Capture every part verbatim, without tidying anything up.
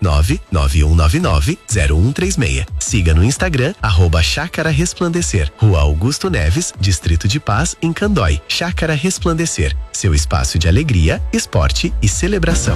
nove nove um nove nove zero um três seis. Siga no Instagram, arroba Chácara Resplandecer. Rua Augusto Neves, Distrito de Paz, em Candói. Chácara Resplandecer. Seu espaço de alegria, esporte e celebração.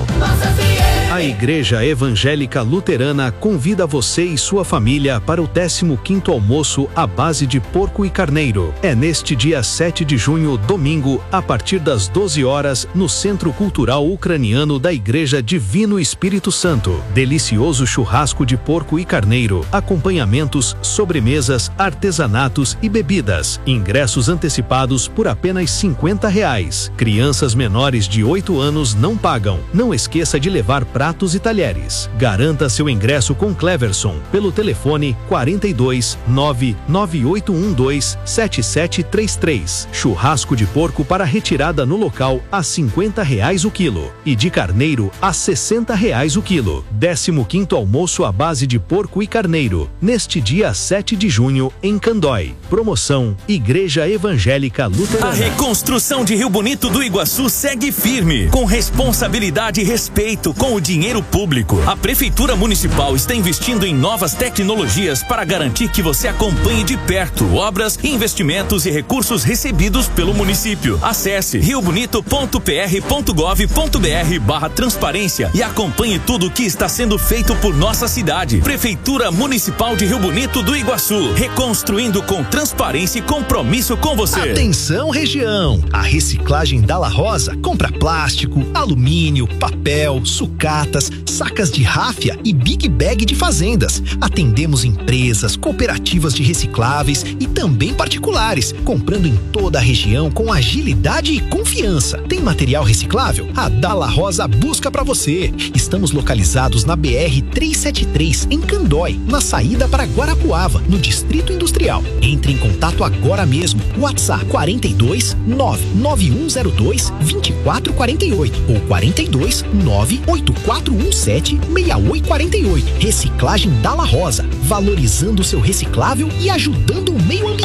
A Igreja Evangélica Luterana convida você e sua família para o décimo quinto almoço à base de porco e carneiro. É neste dia sete de junho, domingo, a partir das doze horas, no Centro Cultural Ucraniano da Igreja Divino Espírito Santo. Delicioso churrasco de porco e carneiro, acompanhamentos, sobremesas, artesanatos e bebidas. Ingressos antecipados por apenas cinquenta reais. Crianças menores de oito anos não pagam. Não esqueça de levar pratos e talheres. Garanta seu ingresso com Cleverson pelo telefone quarenta e dois, nove nove oito um dois, sete sete três três. Churrasco de porco para retirada no local a cinquenta reais o quilo e de carneiro a sessenta reais o quilo. décimo quinto almoço à base de porco e carneiro, neste dia sete de junho, em Candói. Promoção Igreja Evangélica Luterana. A reconstrução de Rio Bonito do Iguaçu segue firme, com responsabilidade e respeito com o dinheiro público. A Prefeitura Municipal está investindo em novas tecnologias para garantir que você acompanhe de perto obras, investimentos e recursos recebidos pelo município. Acesse riobonito ponto p r ponto gov ponto b r barra transparência e acompanhe tudo o que está sendo feito por nossa cidade. Prefeitura Municipal de Rio Bonito do Iguaçu, reconstruindo com transparência e compromisso com você. Atenção, região! A reciclagem Dalla Rosa compra plástico, alumínio, papel, sucatas, sacas de ráfia e big bag de fazendas. Atendemos empresas, cooperativas de recicláveis e também particulares, comprando em toda a região com agilidade e confiança. Tem material reciclável? A Dalla Rosa busca para você. Estamos localizados na B R trezentos e setenta e três, em Candói, na saída para Guarapuava, no Distrito Industrial. Entre em contato agora mesmo. WhatsApp quarenta e dois, nove nove um zero dois, dois quatro quatro oito ou quarenta e dois, nove oito quatro um sete, seis oito quatro oito. Reciclagem Dalla Rosa, valorizando o seu reciclável e ajudando o meio ambiente.